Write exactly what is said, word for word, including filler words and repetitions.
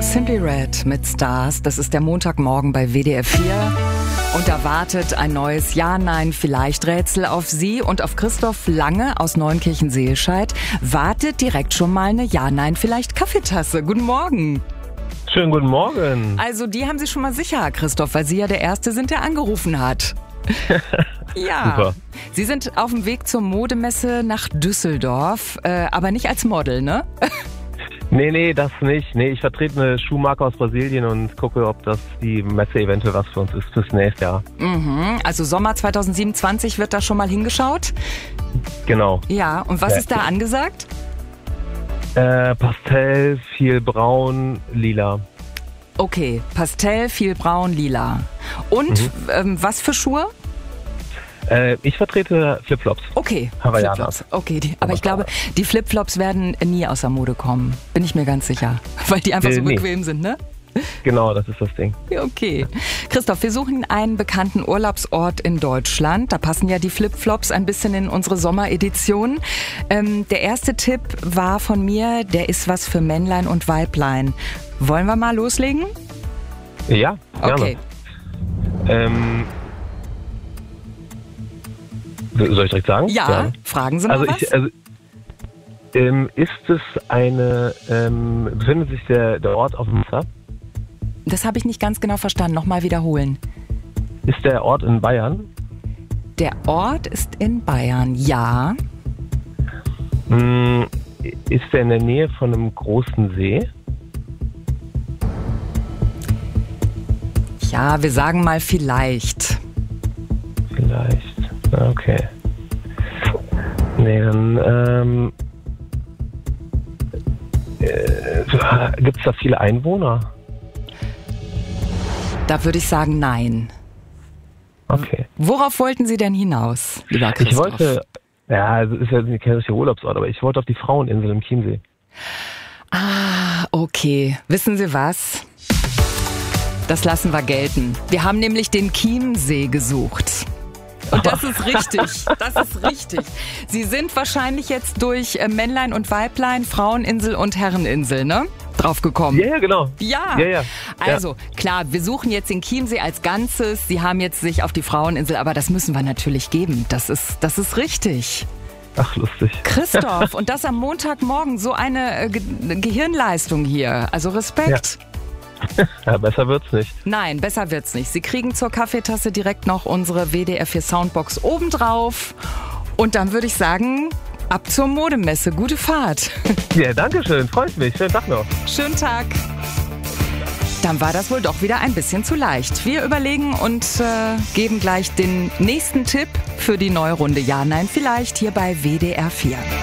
Simply Red mit Stars. Das ist der Montagmorgen bei W D R vier. Und da wartet ein neues Ja-Nein-Vielleicht-Rätsel auf Sie. Und auf Christoph Lange aus Neunkirchen-Seelscheid wartet direkt schon mal eine Ja-Nein-Vielleicht-Kaffeetasse. Guten Morgen. Schönen guten Morgen. Also die haben Sie schon mal sicher, Christoph, weil Sie ja der Erste sind, der angerufen hat. Ja, Super. Sie sind auf dem Weg zur Modemesse nach Düsseldorf, äh, aber nicht als Model, ne? Nee, nee, das nicht. Nee, ich vertrete eine Schuhmarke aus Brasilien und gucke, ob das die Messe eventuell was für uns ist fürs nächste Jahr. Mhm, also Sommer zwanzig siebenundzwanzig wird da schon mal hingeschaut? Genau. Ja, und was Ja. ist da angesagt? Äh, Pastell, viel braun, lila. Okay, Pastell, viel braun, lila. Und Mhm. ähm, was für Schuhe? Äh, ich vertrete Flipflops. Okay, Hawaiianer. Flipflops. Okay, die, aber ich glaube, die Flipflops werden nie aus der Mode kommen. Bin ich mir ganz sicher. Weil die einfach Äh, so nee. bequem sind, ne? Genau, das ist das Ding. Ja, okay. Christoph, wir suchen einen bekannten Urlaubsort in Deutschland. Da passen ja die Flipflops ein bisschen in unsere Sommeredition. Ähm, der erste Tipp war von mir, der ist was für Männlein und Weiblein. Wollen wir mal loslegen? Ja, gerne. Okay. Ähm, soll ich direkt sagen? Ja, Gerne. fragen Sie mal Also was. ich, also ähm, ist es eine, ähm, befindet sich der, der Ort auf dem Wasser? Das habe ich nicht ganz genau verstanden. Nochmal wiederholen. Ist der Ort in Bayern? Der Ort ist in Bayern, ja. Hm, ist er in der Nähe von einem großen See? Ja, wir sagen mal vielleicht. Vielleicht. Okay. Nee, dann ähm, äh, gibt es da viele Einwohner? Da würde ich sagen, nein. Okay. Worauf wollten Sie denn hinaus, lieber Ich Christoph? wollte, ja, also ist ja kein richtiger Urlaubsort, aber ich wollte auf die Fraueninsel im Chiemsee. Ah, okay. Wissen Sie was? Das lassen wir gelten. Wir haben nämlich den Chiemsee gesucht. Und das ist richtig. Das ist richtig. Sie sind wahrscheinlich jetzt durch äh, Männlein und Weiblein, Fraueninsel und Herreninsel, ne? Drauf gekommen. Ja, ja, genau. Ja. Ja, ja. Also, klar, wir suchen jetzt den Chiemsee als Ganzes. Sie haben jetzt sich auf die Fraueninsel, aber das müssen wir natürlich geben. Das ist, das ist richtig. Ach, lustig. Christoph, und das am Montagmorgen, so eine äh, Ge Gehirnleistung hier. Also Respekt. Ja, besser wird's nicht. Nein, besser wird's nicht. Sie kriegen zur Kaffeetasse direkt noch unsere W D R vier Soundbox obendrauf. Und dann würde ich sagen, ab zur Modemesse. Gute Fahrt. Ja, danke schön. Freut mich. Schönen Tag noch. Schönen Tag. Dann war das wohl doch wieder ein bisschen zu leicht. Wir überlegen und äh, geben gleich den nächsten Tipp für die neue Runde Ja, Nein, Vielleicht hier bei W D R vier.